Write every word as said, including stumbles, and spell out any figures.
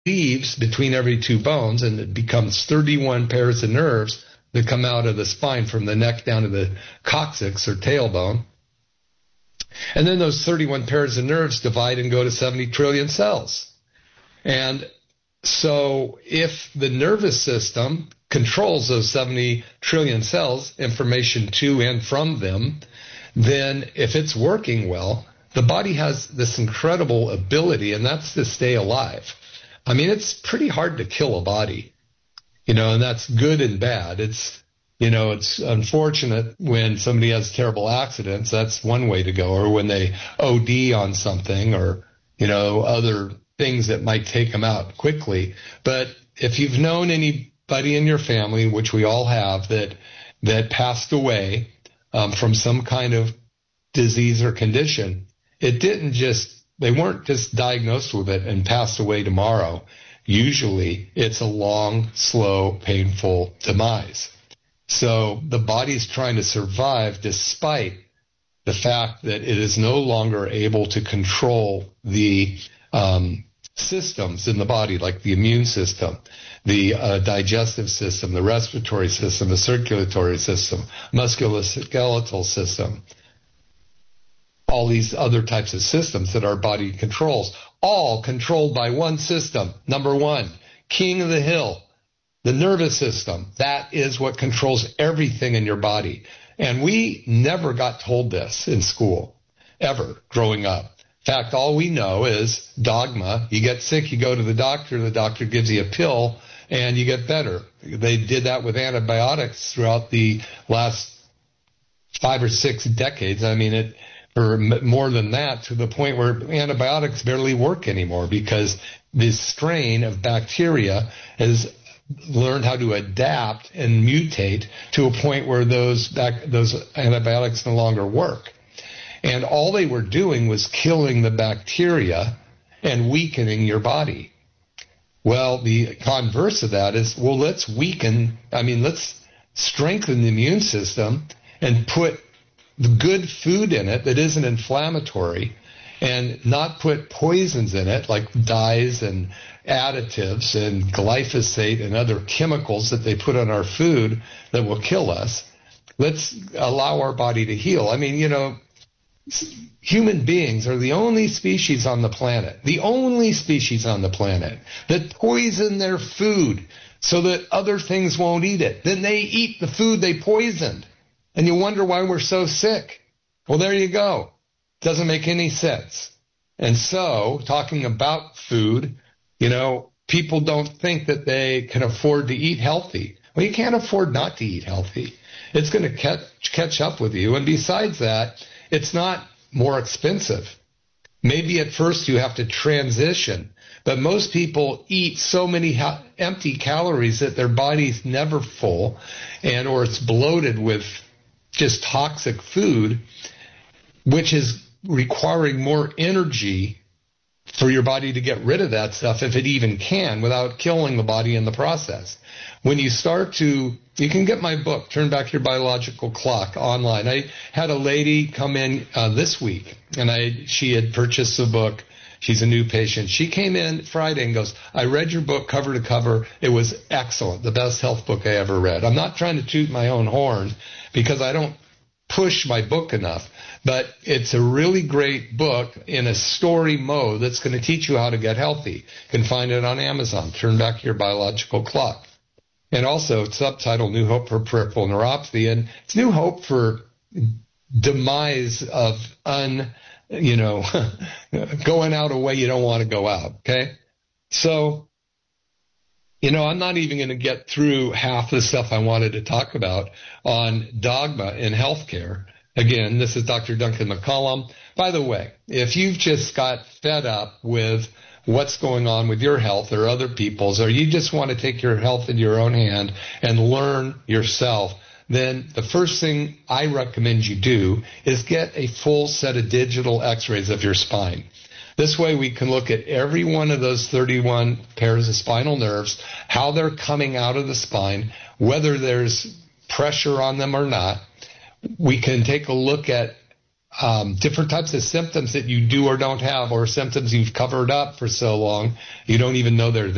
leaves between every two bones, and it becomes thirty-one pairs of nerves that come out of the spine from the neck down to the coccyx or tailbone. And then those thirty-one pairs of nerves divide and go to seventy trillion cells. And so if the nervous system controls those seventy trillion cells, information to and from them, then if it's working well, the body has this incredible ability, and that's to stay alive. I mean, it's pretty hard to kill a body, you know, and that's good and bad. It's, you know, it's unfortunate when somebody has terrible accidents. That's one way to go, or when they O D on something, or, you know, other things that might take them out quickly. But if you've known anybody in your family, which we all have, that that passed away um, from some kind of disease or condition, it didn't just, they weren't just diagnosed with it and passed away tomorrow. Usually it's a long, slow, painful demise. So the body's trying to survive despite the fact that it is no longer able to control the um, systems in the body, like the immune system, the uh, digestive system, the respiratory system, the circulatory system, musculoskeletal system, all these other types of systems that our body controls, all controlled by one system. Number one, king of the hill, the nervous system. That is what controls everything in your body. And we never got told this in school, ever, growing up. In fact, all we know is dogma. You get sick, you go to the doctor, the doctor gives you a pill, and you get better. They did that with antibiotics throughout the last five or six decades. I mean, it, or more than that, to the point where antibiotics barely work anymore because this strain of bacteria has learned how to adapt and mutate to a point where those bac- those antibiotics no longer work. And all they were doing was killing the bacteria and weakening your body. Well, the converse of that is, well, let's weaken, I mean, let's strengthen the immune system and put the good food in it that isn't inflammatory, and not put poisons in it like dyes and additives and glyphosate and other chemicals that they put on our food that will kill us. Let's allow our body to heal. I mean, you know, human beings are the only species on the planet, the only species on the planet that poison their food so that other things won't eat it. Then they eat the food they poisoned. And you wonder why we're so sick. Well, there you go. Doesn't make any sense. And so, talking about food, you know, people don't think that they can afford to eat healthy. Well, you can't afford not to eat healthy. It's going to catch, catch up with you. And besides that, it's not more expensive. Maybe at first you have to transition, but most people eat so many ha- empty calories that their body's never full, and or it's bloated with just toxic food, which is requiring more energy for your body to get rid of that stuff, if it even can, without killing the body in the process. When you start to, you can get my book, Turn Back Your Biological Clock, online. I had a lady come in uh, this week, and I she had purchased the book. She's a new patient. She came in Friday and goes, I read your book cover to cover. It was excellent, the best health book I ever read. I'm not trying to toot my own horn because I don't push my book enough, but it's a really great book in a story mode that's going to teach you how to get healthy. You can find it on Amazon, Turn Back Your Biological Clock. And also, it's subtitled New Hope for Peripheral Neuropathy, and it's New Hope for Demise of un... you know, going out a way you don't want to go out, okay? So, you know, I'm not even going to get through half the stuff I wanted to talk about on dogma in healthcare. Again, this is Doctor Duncan McCollum. By the way, if you've just got fed up with what's going on with your health or other people's, or you just want to take your health into your own hand and learn yourself, then the first thing I recommend you do is get a full set of digital x-rays of your spine. This way we can look at every one of those thirty-one pairs of spinal nerves, how they're coming out of the spine, whether there's pressure on them or not. We can take a look at um, different types of symptoms that you do or don't have, or symptoms you've covered up for so long you don't even know they're there.